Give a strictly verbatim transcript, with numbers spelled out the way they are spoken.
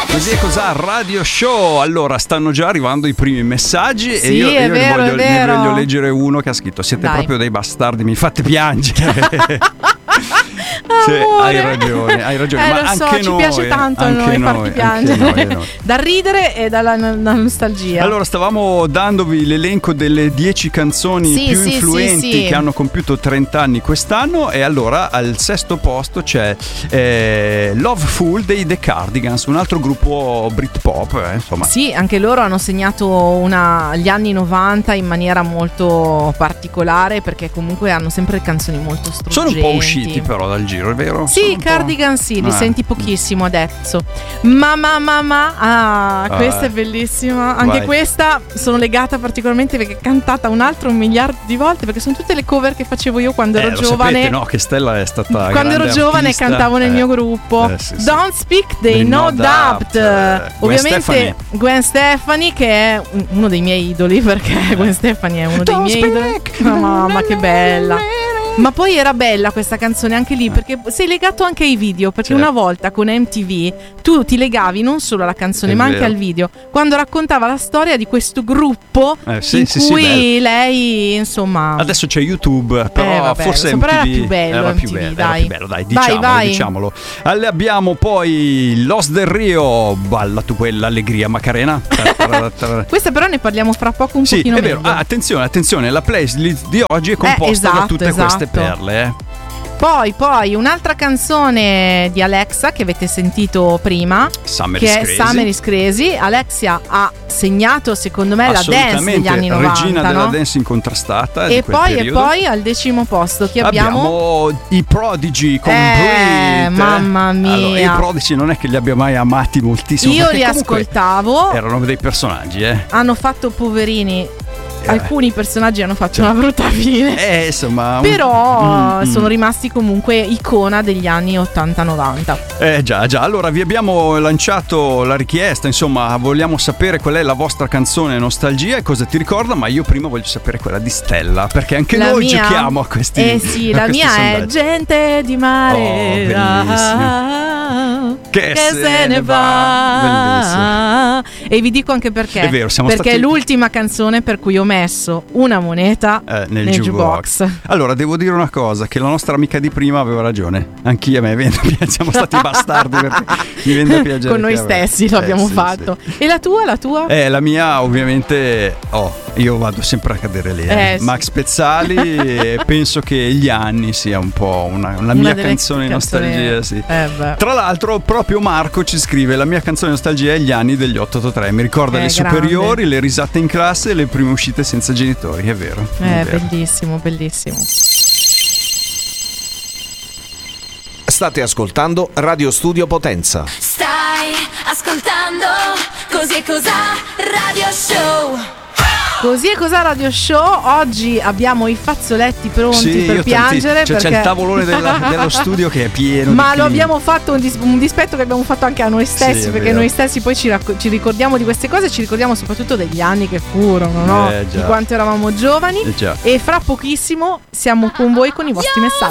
Così è cos'ha Radio Show. Allora stanno già arrivando i primi messaggi sì, e io, io è vero, ne, voglio, è vero. ne voglio leggere uno che ha scritto: siete Dai. proprio dei bastardi, mi fate piangere. Sì, hai ragione, hai ragione. Eh, ma lo so, anche ci noi, piace tanto a anche noi, noi farti piangere. anche noi, noi. Dal ridere e dalla, dalla nostalgia. Allora, stavamo dandovi l'elenco delle dieci canzoni Sì, più sì, influenti sì, sì. che hanno compiuto trenta anni quest'anno. E allora al sesto posto c'è eh, Loveful dei The Cardigans, un altro gruppo Britpop, eh, insomma. Sì, anche loro hanno segnato una, gli anni novanta in maniera molto particolare, perché comunque hanno sempre canzoni molto struggenti. Sono un po' usciti però dal giro, è vero? Sì, Sono i un Cardigan sì, li Eh. senti pochissimo adesso. Ma ma ma ma ah, Ah, questa eh. è bellissima. Anche Vai. questa sono legata particolarmente perché è cantata un altro un miliardo di volte, perché sono tutte le cover che facevo io quando Eh, ero lo giovane. sapete, no? Che Stella è stata Quando ero grande giovane artista. cantavo nel Eh. mio gruppo. Eh, sì, sì. Don't Speak dei Dei No, No Doubt. Doubt, eh, Gwen Ovviamente Stefani. Gwen Stefani, che è un- uno dei miei idoli, perché Gwen Stefani è uno dei Don't miei idoli. speak. Oh, mamma che bella. Ma poi era bella questa canzone anche lì, perché sei legato anche ai video, perché Certo. una volta con M T V tu ti legavi non solo alla canzone È ma anche vero. al video, quando raccontava la storia di questo gruppo Eh, sì, in sì, sì, cui bello. lei insomma Adesso c'è YouTube, però Eh, vabbè, forse però era M T V più bello, era più M T V, bello, era dai. più bello, dai, Vai, diciamolo, vai. diciamolo. Alle abbiamo poi Los del Rio, balla tu quell'allegria Macarena. questa però ne parliamo fra poco un Sì, pochino è vero. meglio. Ah, attenzione, attenzione, la playlist di oggi è composta esatto, da tutte esatto. queste perle, eh. Poi, poi un'altra canzone di Alexa che avete sentito prima, Summer che is è Crazy. Summer is Crazy. Alexia ha segnato secondo me la dance Assolutamente, degli anni novanta, regina no? della dance incontrastata di E quel poi, e periodo. poi al decimo posto chi abbiamo? Abbiamo i Prodigy con Eh, Breathe. mamma mia. Allora, i Prodigy non è che li abbia mai amati moltissimo. Io perché li comunque ascoltavo, erano dei personaggi, eh. hanno fatto poverini. Eh. Alcuni personaggi hanno fatto Cioè. una brutta fine. Eh, insomma. un- Però Mm, mm. sono rimasti comunque icona degli anni ottanta novanta. Eh già, già. Allora vi abbiamo lanciato la richiesta, insomma, vogliamo sapere qual è la vostra canzone nostalgia e cosa ti ricorda, ma io prima voglio sapere quella di Stella, perché anche La noi mia? giochiamo a questi Eh sì, a la questi mia è sondaggi. gente di mare Oh, bellissimo. che, Che se ne va. E vi dico anche perché. È vero, siamo perché stati- è l'ultima canzone per cui ho messo una moneta Eh, nel, nel jukebox. jukebox. Allora, devo dire una cosa, che la nostra amica di prima aveva ragione. Anch'io a me viene- siamo stati bastardi perché mi viene da piangere. Con noi che, vabbè. stessi lo Eh, abbiamo sì, fatto. sì. E la tua, la tua? Eh, la mia ovviamente, oh, io vado sempre a cadere lì. eh. Eh, sì. Max Pezzali, e penso che Gli anni sia un po' una, la Una mia delle canzone di canzoni- nostalgia, sì. Eh, beh. Tra l'altro proprio Marco ci scrive: la mia canzone di nostalgia è Gli anni degli otto otto tre. Mi ricorda Eh, le grande. superiori, le risate in classe e le prime uscite senza genitori. È vero, Eh, è vero. bellissimo, bellissimo. State ascoltando Radio Studio Potenza. Stai ascoltando Così e Cos'ha Radio Show. Così è cos'ha Radio Show. Oggi abbiamo i fazzoletti pronti Sì, per io piangere. tanti- cioè, perché... c'è il tavolone della- dello studio che è pieno. Ma di lo clip. abbiamo fatto un, dis- un dispetto che abbiamo fatto anche a noi stessi, Sì, è perché vero. noi stessi poi ci, racco- ci ricordiamo di queste cose, ci ricordiamo soprattutto degli anni che furono, no? Eh, già. Di quanto eravamo giovani. Eh, già. E fra pochissimo siamo con voi con i vostri messaggi.